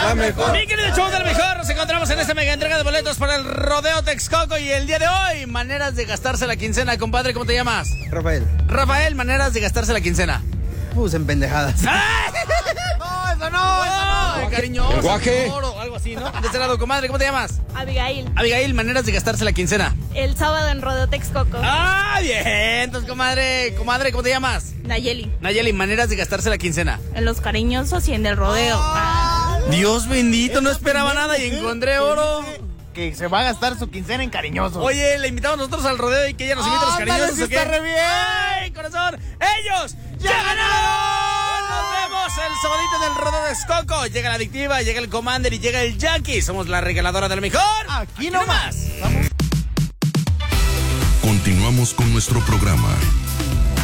La mejor. Mi querido show de la mejor, nos encontramos en esta mega entrega de boletos para el Rodeo Texcoco y el día de hoy, maneras de gastarse la quincena, compadre, ¿cómo te llamas? Rafael. Rafael, maneras de gastarse la quincena. En pendejadas. No, eso no. Cariñoso. Guaje. Algo así, ¿no? De este lado, comadre, ¿cómo te llamas? Abigail. Abigail, maneras de gastarse la quincena. El sábado en Rodeo Texcoco. Ah, bien. Entonces, comadre, ¿cómo te llamas? Nayeli. Nayeli, maneras de gastarse la quincena. En Los Cariñosos y en el Rodeo. Dios bendito, no esperaba nada y encontré oro. Que se va a gastar su quincena en Cariñosos. Oye, le invitamos nosotros al rodeo y que ella nos invite a los cariñosos. Sí, está re bien. ¡Ay, corazón! ¡Ellos ya ganaron! Nos vemos el sabadito del Rodeo de Texcoco. Llega la adictiva, llega el Commander y llega el Yankee. Somos la regaladora del mejor. Aquí nomás. Continuamos con nuestro programa